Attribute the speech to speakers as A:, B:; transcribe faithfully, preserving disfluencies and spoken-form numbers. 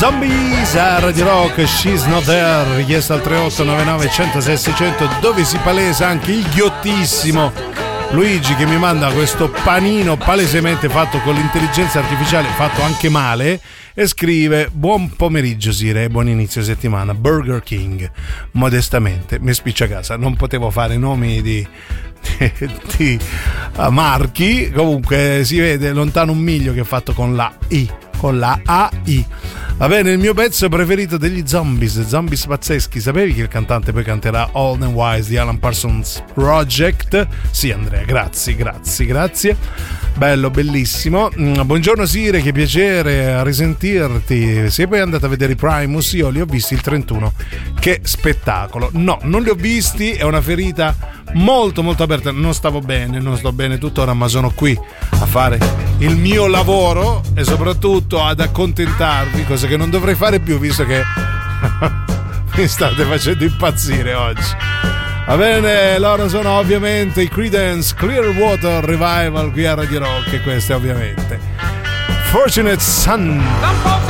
A: Zombies a Radio Rock, She's Not There, richiesta al tre otto nove nove uno zero sei sei zero zero, dove si palesa anche il ghiottissimo Luigi che mi manda questo panino palesemente fatto con l'intelligenza artificiale, fatto anche male, e scrive: buon pomeriggio Sire, buon inizio settimana, Burger King. Modestamente mi spiccia casa, non potevo fare nomi di, di, di marchi, comunque si vede lontano un miglio che è fatto con la I, con la A I. Va bene, il mio pezzo preferito degli Zombies, Zombies pazzeschi. Sapevi che il cantante poi canterà Old and Wise di Alan Parsons Project? Sì, Andrea, grazie, grazie, grazie. Bello, bellissimo. Buongiorno Sire, che piacere risentirti. Sei poi andato a vedere i Primus? Io li ho visti il trentuno. Che spettacolo. No, non li ho visti, è una ferita molto molto aperta. Non stavo bene, non sto bene tuttora, ma sono qui a fare il mio lavoro e soprattutto ad accontentarvi, cosa che non dovrei fare più visto che mi state facendo impazzire oggi. Va bene, loro sono ovviamente i Creedence Clearwater Revival qui a Radio Rock, e questo è ovviamente Fortunate Son.